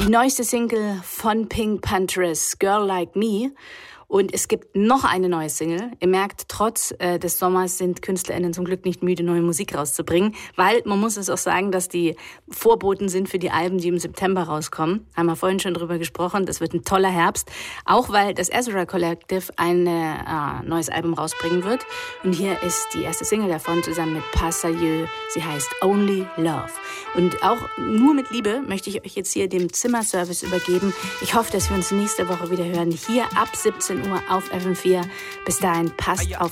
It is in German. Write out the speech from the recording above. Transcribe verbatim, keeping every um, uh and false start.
Die neueste Single von Pink Panthers, Girl Like Me. Und es gibt noch eine neue Single. Ihr merkt, trotz äh, des Sommers sind KünstlerInnen zum Glück nicht müde, neue Musik rauszubringen. Weil, man muss es auch sagen, dass die Vorboten sind für die Alben, die im September rauskommen. Haben wir vorhin schon drüber gesprochen. Das wird ein toller Herbst. Auch weil das Ezra Collective ein äh, neues Album rausbringen wird. Und hier ist die erste Single davon zusammen mit Passayeux. Sie heißt Only Love. Und auch nur mit Liebe möchte ich euch jetzt hier dem Zimmerservice übergeben. Ich hoffe, dass wir uns nächste Woche wieder hören. Hier ab siebzehn Uhr auf F M vier. Bis dahin, passt auf